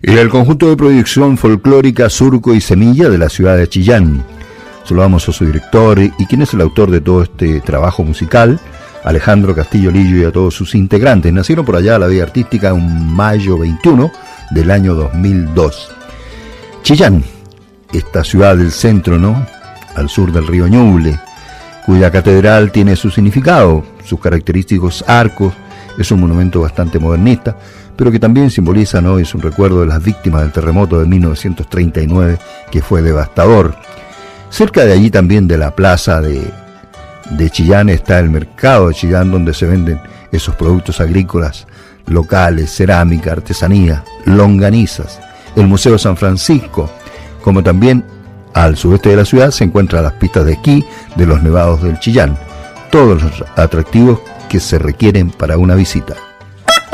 Y el conjunto de proyección folclórica Surco y Semilla de la ciudad de Chillán. Saludamos a su director y quien es el autor de todo este trabajo musical, Alejandro Castillo Lillo, y a todos sus integrantes. Nacieron por allá a la vida artística un mayo 21 del año 2002. Chillán, esta ciudad del centro, ¿no?, al sur del río Ñuble, cuya catedral tiene su significado, sus característicos arcos. Es un monumento bastante modernista, pero que también simboliza, ¿no?, es un recuerdo de las víctimas del terremoto de 1939, que fue devastador. Cerca de allí también, de la plaza de Chillán, está el mercado de Chillán, donde se venden esos productos agrícolas locales, cerámica, artesanía, longanizas. El Museo de San Francisco, como también al sudeste de la ciudad se encuentran las pistas de esquí de los nevados del Chillán. Todos los atractivos que se requieren para una visita.